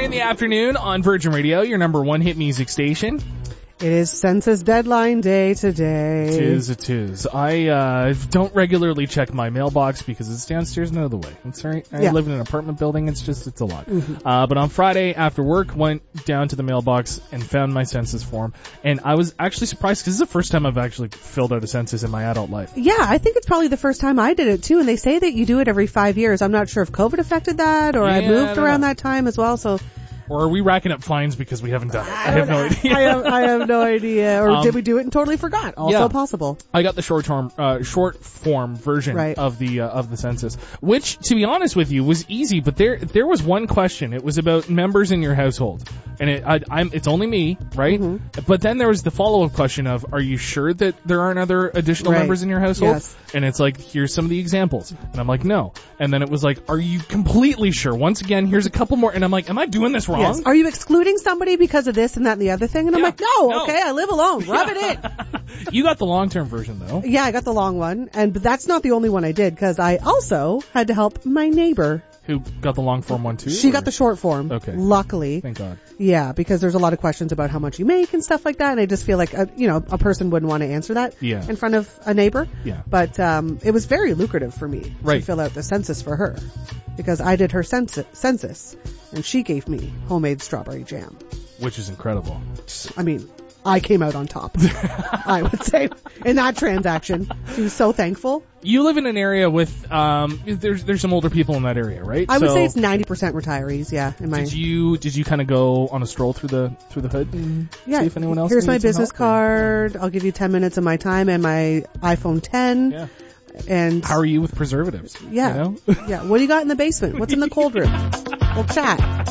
3 in the afternoon on Virgin Radio, your number one hit music station. It is census deadline day today. It is. I don't regularly check my mailbox because it's downstairs and out of the way. That's right. I live in an apartment building. It's a lot. Mm-hmm. But on Friday after work, went down to the mailbox and found my census form. And I was actually surprised because this is the first time I've actually filled out a census in my adult life. Yeah, I think it's probably the first time I did it too. And they say that you do it every 5 years. I'm not sure if COVID affected that or I moved around that time as well. So. Or are we racking up fines because we haven't done it? I have no idea. I have no idea. Or did we do it and totally forgot? Also possible. I got the short form version of the census, which, to be honest with you, was easy. But there was one question. It was about members in your household, and it's only me, right? Mm-hmm. But then there was the follow-up question of, are you sure that there aren't other additional members in your household? Yes. And it's like, here's some of the examples, and I'm like, no. And then it was like, are you completely sure? Once again, here's a couple more, and I'm like, am I doing this wrong? Yes. Are you excluding somebody because of this and that and the other thing? And I'm like, no, okay, I live alone. Rub it in. You got the long-term version, though. Yeah, I got the long one. But that's not the only one I did, because I also had to help my neighbor. Who got the long form one, too? She got the short form. Okay. Luckily. Thank God. Yeah, because there's a lot of questions about how much you make and stuff like that, and I just feel like, a person wouldn't want to answer that in front of a neighbor. Yeah. But it was very lucrative for me to fill out the census for her, because I did her census, and she gave me homemade strawberry jam. Which is incredible. I mean, I came out on top, I would say, in that transaction. She was so thankful. You live in an area with, there's some older people in that area, right? I would say it's 90% retirees, yeah. Did you kind of go on a stroll through the hood? Yeah. See if anyone else Here's my business help, card. I'll give you 10 minutes of my time and my iPhone 10. Yeah. And how are you with preservatives? Yeah. You know? Yeah. What do you got in the basement? What's in the cold room? We'll chat.